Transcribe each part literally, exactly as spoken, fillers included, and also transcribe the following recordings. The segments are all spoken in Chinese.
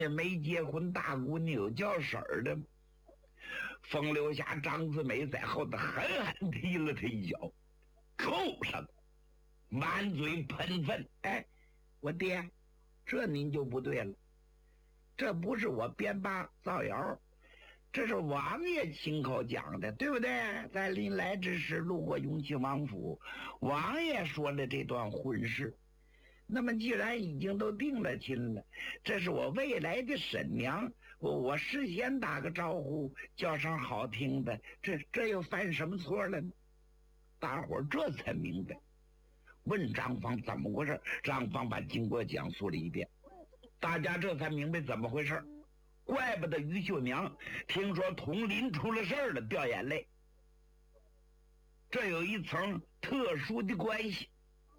也没结婚，大姑娘有叫婶儿的。风流侠张子美在后头狠狠踢了他一脚，扣上，满嘴喷粪。哎，我爹，这您就不对了，这不是我编八造谣，这是王爷亲口讲的，对不对？在临来之时路过永庆王府，王爷说了这段婚事。那么既然已经都定了亲了，这是我未来的婶娘，我我事先打个招呼，叫声好听的，这这又犯什么错了呢？大伙儿这才明白，问张芳怎么回事，张芳把经过讲述了一遍，大家这才明白怎么回事。怪不得于秀娘听说佟林出了事儿了，掉眼泪，这有一层特殊的关系。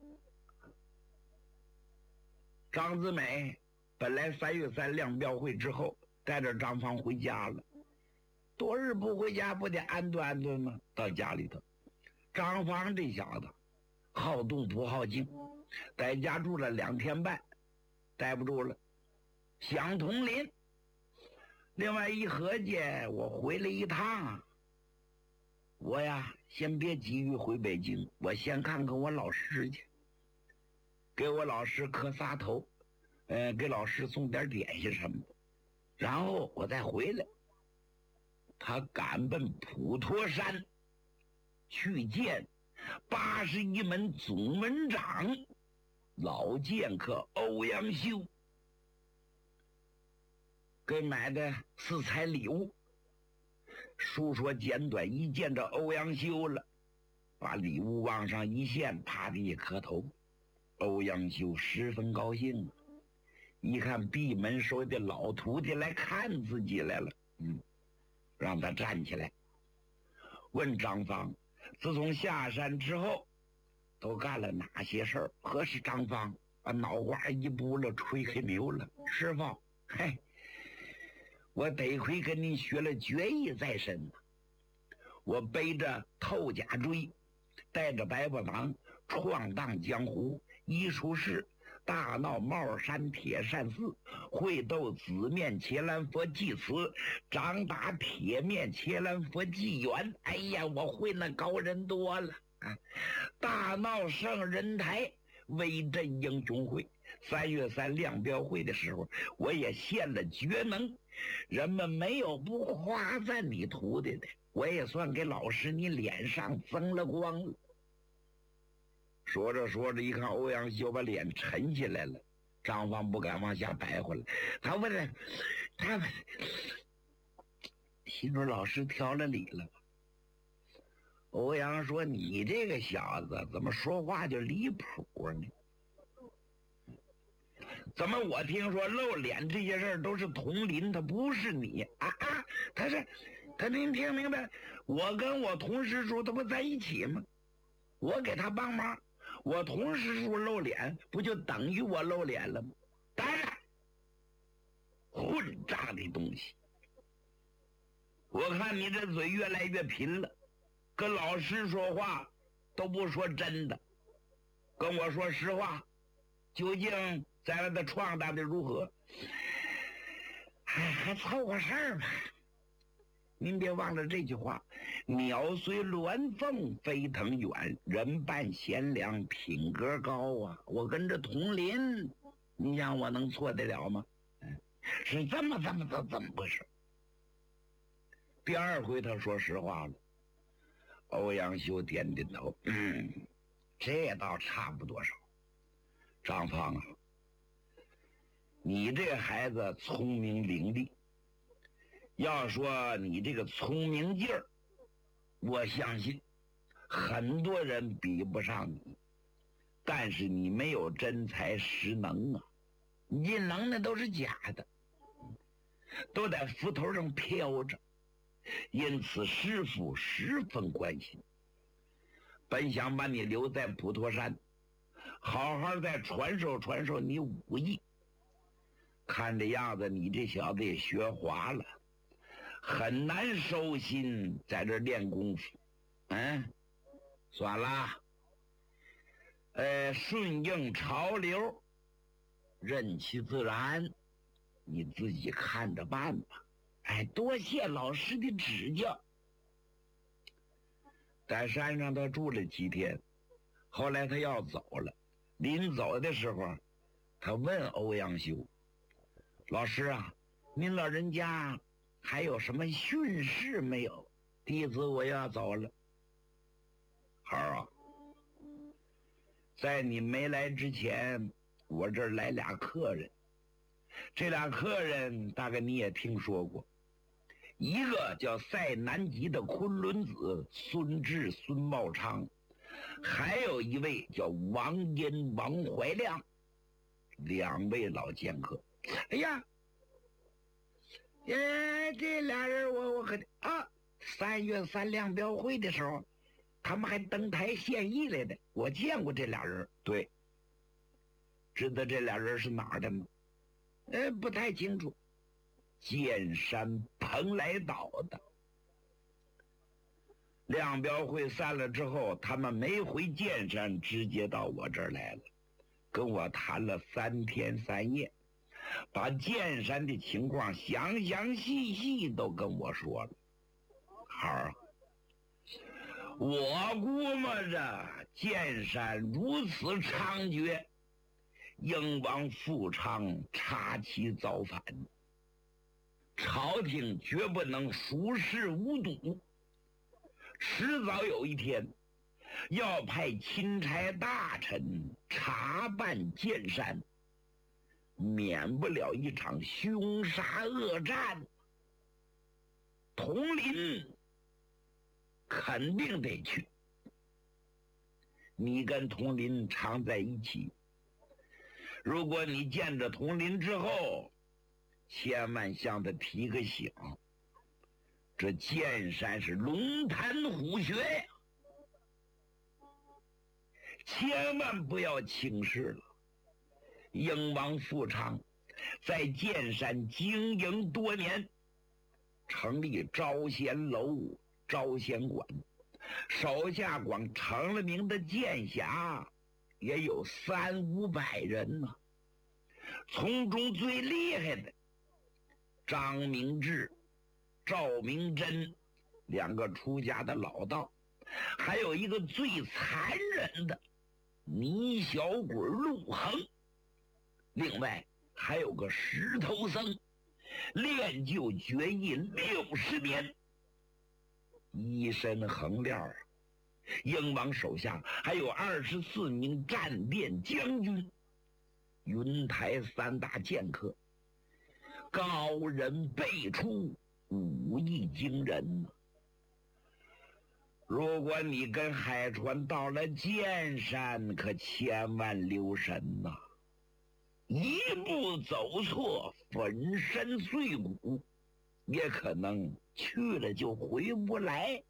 张子美本来三月三亮标会之后带着张芳回家了，多日不回家不得安顿安顿吗？到家里头，张芳这小子好动不好静，在家住了两天半，待不住了，想佟林。另外一合计，我回来一趟，我呀先别急于回北京，我先看看我老师去，给我老师磕仨头，呃，给老师送点点心什么的，然后我再回来。他赶奔普陀山去见八十一门总门长老剑客欧阳修，给买的四彩礼物。书说简短，一见着欧阳修了，把礼物往上一献，啪地一磕头。欧阳修十分高兴，一看闭门收的老徒弟来看自己来了，嗯，让他站起来，问张芳自从下山之后都干了哪些事儿。何时张芳把脑瓜一拨了，吹开牛了，师傅，嘿，我得亏跟您学了绝艺在身，我背着透甲锥，带着白布囊，闯荡江湖，一出世大闹帽山铁扇寺，会斗紫面伽蓝佛祭词，掌打铁面伽蓝佛祭元。哎呀，我会那高人多了啊！大闹圣人台，威震英雄会。三月三亮标会的时候，我也现了绝能，人们没有不夸赞你徒弟的，我也算给老师你脸上增了光了。说着说着，一看欧阳修把脸沉下来了，张芳不敢往下白活了。他问了，他问，心说老师挑了理了吧？欧阳说：“你这个小子怎么说话就离谱呢？怎么我听说露脸这些事儿都是佟林，他不是你啊啊？他是他，您听明白？我跟我童师叔他不在一起吗？我给他帮忙。”我同师叔露脸，不就等于我露脸了吗？当然，混账的东西！我看你这嘴越来越贫了，跟老师说话都不说真的，跟我说实话，究竟在外头闯荡的如何？哎，还凑合事儿吧。您别忘了这句话，鸟随鸾凤飞腾远，人伴贤良品格高啊！我跟着佟林，你想我能错得了吗？是这么这么这怎么回事？第二回他说实话了。欧阳修点点头，嗯，这倒差不多少。张芳啊，你这孩子聪明伶俐，要说你这个聪明劲儿，我相信很多人比不上你，但是你没有真才实能啊，你这能耐都是假的，都在斧头上飘着，因此师父十分关心，本想把你留在普陀山，好好再传授传授你武艺。看这样子你这小子也学滑了，很难收心在这练功夫。嗯，算了，呃，顺应潮流，任其自然。 你自己看着办吧。哎，多谢老师的指教。在山上他住了几天，后来他要走了，临走的时候，他问欧阳修：“老师啊，您老人家还有什么训示没有？弟子我要走了。”孩儿啊，在你没来之前，我这儿来俩客人，这俩客人大概你也听说过，一个叫塞南极的昆仑子孙志孙茂昌，还有一位叫王殷王怀亮，两位老剑客。哎呀，哎，这俩人我我可啊，三月三亮标会的时候，他们还登台献艺来的，我见过这俩人。对，知道这俩人是哪儿的吗？呃，不太清楚。剑山蓬莱岛的。亮标会散了之后，他们没回剑山，直接到我这儿来了，跟我谈了三天三夜，把剑山的情况详详细细都跟我说了。好儿，我估摸着剑山如此猖獗，英王富昌插旗造反，朝廷绝不能熟视无睹，迟早有一天要派钦差大臣查办剑山，免不了一场凶杀恶战。统领肯定得去，你跟统领常在一起，如果你见着统领之后，千万向他提个醒，这剑山是龙潭虎穴呀，千万不要轻视了。英王富昌在剑山经营多年，成立招贤楼、招贤馆，手下光成了名的剑侠也有三五百人呢、啊。从中最厉害的张明志、赵明真两个出家的老道，还有一个最残忍的泥小鬼陆恒，另外还有个石头僧，练就绝艺六十年，一身横料啊！英王手下还有二十四名战殿将军，云台三大剑客，高人辈出，武艺惊人。如果你跟海川到了剑山，可千万留神呐、啊！一步走错，粉身碎骨，也可能去了就回不来。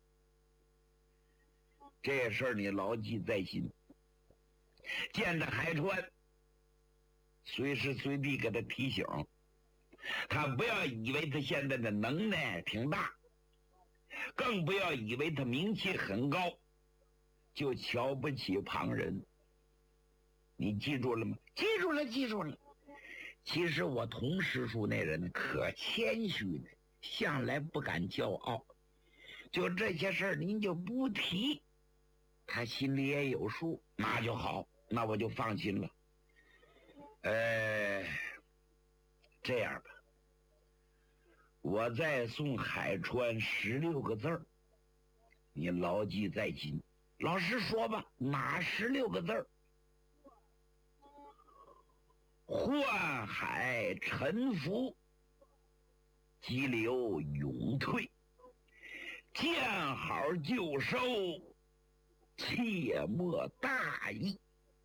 这事儿你牢记在心。见着海川，随时随地给他提醒，他不要以为他现在的能耐挺大，更不要以为他名气很高，就瞧不起旁人。你记住了吗？记住了，记住了。其实我同师叔那人可谦虚呢，向来不敢骄傲。就这些事儿您就不提，他心里也有数，那就好，那我就放心了。呃，这样吧，我再送海川十六个字儿，你牢记在心。老师说吧，哪十六个字儿？宦海沉浮，急流勇退，见好就收，切莫大意。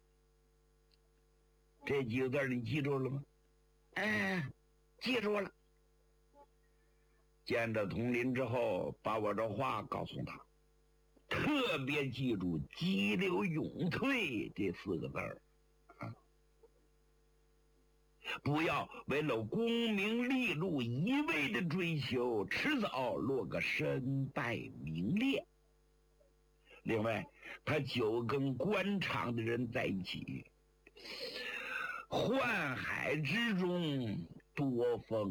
这几个字你记住了吗？哎，记住了。见着统领之后，把我这话告诉他，特别记住“急流勇退”这四个字儿。不要为了功名利禄一味的追求，迟早落个身败名裂。另外，他久跟官场的人在一起，宦海之中多风